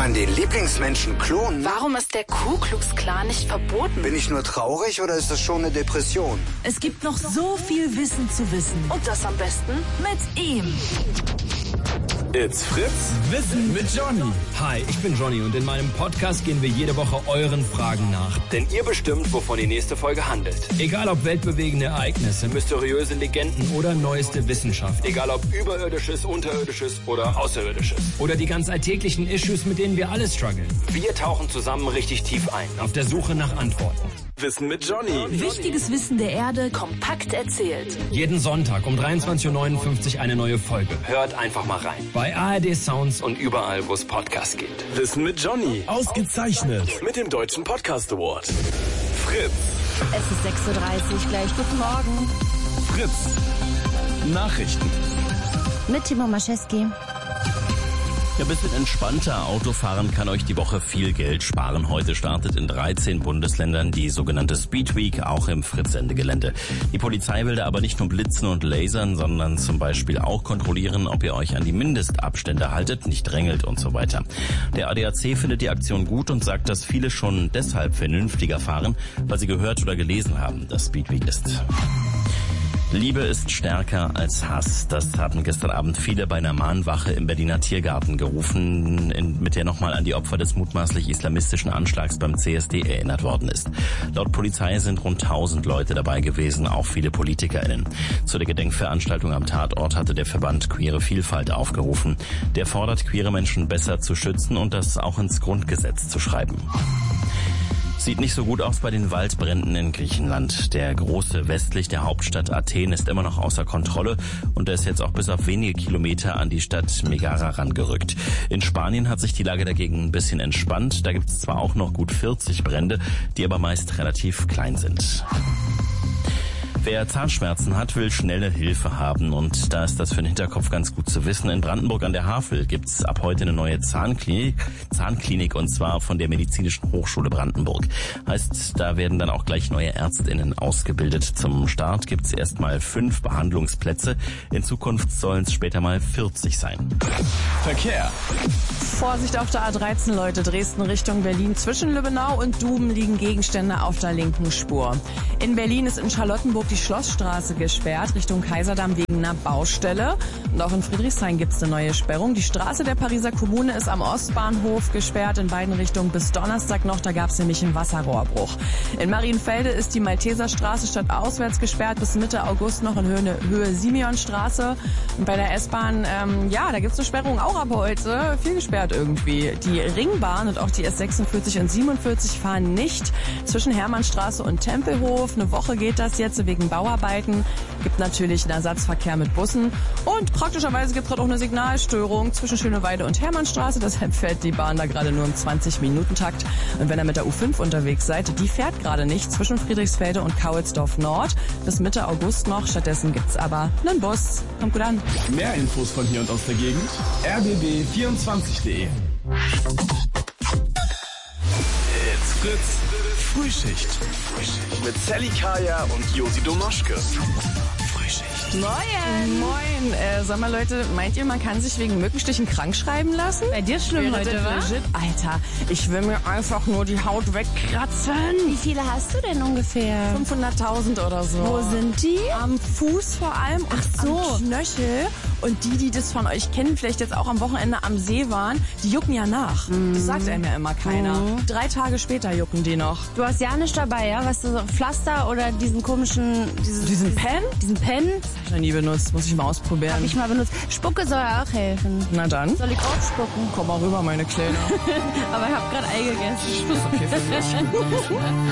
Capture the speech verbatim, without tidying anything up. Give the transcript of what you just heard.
man den Lieblingsmenschen klonen? Warum ist der Ku Klux Klan nicht verboten? Bin ich nur traurig oder ist das schon eine Depression? Es gibt noch so viel Wissen zu wissen. Und das am besten Mit ihm. It's Fritz. Wissen mit Johnny. Hi, ich bin Johnny und in meinem Podcast gehen wir jede Woche euren Fragen nach. Denn ihr bestimmt, wovon die nächste Folge handelt. Egal ob weltbewegende Ereignisse, mysteriöse Legenden oder neueste Wissenschaft. Egal ob überirdisches, unterirdisches oder außerirdisches. Oder die ganz alltäglichen Issues, mit denen wir alle strugglen. Wir tauchen zusammen richtig tief ein. Auf der Suche nach Antworten. Wissen mit Johnny. Wichtiges Wissen der Erde kompakt erzählt. Jeden Sonntag um dreiundzwanzig Uhr neunundfünfzig eine neue Folge. Hört einfach mal rein. Bei A R D Sounds Und überall, wo es Podcasts gibt. Wissen mit Johnny. Ausgezeichnet. Mit dem Deutschen Podcast Award. Fritz. Es ist sechs Uhr dreißig, gleich guten Morgen. Fritz. Nachrichten. Mit Timo Maschewski. Ja, ein bisschen entspannter Autofahren kann euch die Woche viel Geld sparen. Heute startet in dreizehn Bundesländern die sogenannte Speed Week, auch im Fritz-Sendegelände. Die Polizei will da aber nicht nur blitzen und lasern, sondern zum Beispiel auch kontrollieren, ob ihr euch an die Mindestabstände haltet, nicht drängelt und so weiter. Der A D A C findet die Aktion gut und sagt, dass viele schon deshalb vernünftiger fahren, weil sie gehört oder gelesen haben, dass Speed Week ist. Liebe ist stärker als Hass. Das haben gestern Abend viele bei einer Mahnwache im Berliner Tiergarten gerufen, in, mit der nochmal an die Opfer des mutmaßlich islamistischen Anschlags beim C S D erinnert worden ist. Laut Polizei sind rund tausend Leute dabei gewesen, auch viele PolitikerInnen. Zu der Gedenkveranstaltung am Tatort hatte der Verband Queere Vielfalt aufgerufen. Der fordert, queere Menschen besser zu schützen und das auch ins Grundgesetz zu schreiben. Sieht nicht so gut aus bei den Waldbränden in Griechenland. Der große westlich der Hauptstadt Athen ist immer noch außer Kontrolle und er ist jetzt auch bis auf wenige Kilometer an die Stadt Megara rangerückt. In Spanien hat sich die Lage dagegen ein bisschen entspannt. Da gibt es zwar auch noch gut vierzig Brände, die aber meist relativ klein sind. Wer Zahnschmerzen hat, will schnelle Hilfe haben und da ist das für den Hinterkopf ganz gut zu wissen. In Brandenburg an der Havel gibt's ab heute eine neue Zahnklinik, Zahnklinik und zwar von der Medizinischen Hochschule Brandenburg. Heißt, da werden dann auch gleich neue ÄrztInnen ausgebildet. Zum Start gibt's erstmal fünf Behandlungsplätze. In Zukunft sollen es später mal vierzig sein. Verkehr. Vorsicht auf der A dreizehn, Leute. Dresden Richtung Berlin. Zwischen Lübbenau und Duben liegen Gegenstände auf der linken Spur. In Berlin ist in Charlottenburg die Schlossstraße gesperrt, Richtung Kaiserdamm wegen einer Baustelle. Und auch in Friedrichshain gibt es eine neue Sperrung. Die Straße der Pariser Kommune ist am Ostbahnhof gesperrt, in beiden Richtungen bis Donnerstag noch. Da gab es nämlich einen Wasserrohrbruch. In Marienfelde ist die Malteserstraße stadtauswärts gesperrt, bis Mitte August noch in Höhe, Höhe Simeonstraße. Und bei der S-Bahn, ähm, ja, da gibt es eine Sperrung auch ab heute. Viel gesperrt irgendwie. Die Ringbahn und auch die S sechsundvierzig und siebenundvierzig fahren nicht zwischen Hermannstraße und Tempelhof. Eine Woche geht das jetzt wegen Bauarbeiten. Gibt natürlich einen Ersatzverkehr mit Bussen. Und praktischerweise gibt es gerade auch eine Signalstörung zwischen Schöneweide und Hermannstraße. Deshalb fährt die Bahn da gerade nur im zwanzig-Minuten-Takt. Und wenn ihr mit der U fünf unterwegs seid, die fährt gerade nicht zwischen Friedrichsfelde und Kauelsdorf Nord. Bis Mitte August noch. Stattdessen gibt's aber einen Bus. Kommt gut an. Mehr Infos von hier und aus der Gegend. r b b vierundzwanzig punkt de. It's Fritz. Frühschicht. Frühschicht. Mit Sally Kaya und Josi Domaschke. Frühschicht. Moin! Moin! Äh, sag mal, Leute, meint ihr, man kann sich wegen Mückenstichen krank schreiben lassen? Bei dir schlimm Wäre heute, das wa? legit? Alter, ich will mir einfach nur die Haut wegkratzen. Wie viele hast du denn ungefähr? fünfhunderttausend oder so. Wo sind die? Am Fuß vor allem und Ach so. am Knöchel. Und die, die das von euch kennen, vielleicht jetzt auch am Wochenende am See waren, die jucken ja nach. Mhm. Das sagt einem ja immer keiner. Mhm. Drei Tage später jucken die noch. Du hast ja nichts dabei, ja? Was du so Pflaster oder diesen komischen... Dieses, Diesen Pen? Diesen Pen? Hab ich noch nie benutzt, muss ich mal ausprobieren. Hab ich mal benutzt. Spucke soll auch helfen. Na dann. Soll ich auch spucken? Komm mal rüber, meine Kleine. Aber ich hab gerade Ei gegessen. Das ist okay für mich.